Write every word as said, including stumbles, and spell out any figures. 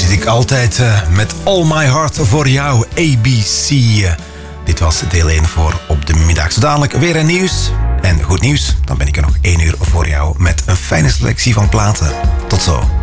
zit ik altijd uh, met All My Heart voor jou, A B C. Uh, dit was deel één voor Op de Middag. Zo dadelijk weer een nieuws. En goed nieuws, dan ben ik er nog één uur voor jou met een fijne selectie van platen. Tot zo.